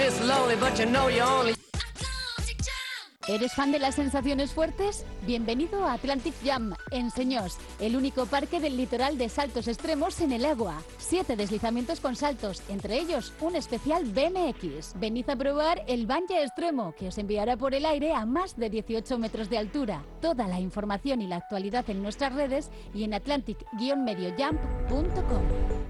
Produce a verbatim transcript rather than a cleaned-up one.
¿Eres fan de las sensaciones fuertes? Bienvenido a Atlantic Jam, en Señós, el único parque del litoral de saltos extremos en el agua. Siete deslizamientos con saltos, entre ellos un especial B M X. Venid a probar el bungee extremo, que os enviará por el aire a más de dieciocho metros de altura. Toda la información y la actualidad en nuestras redes y en atlantic guion medio jump punto com.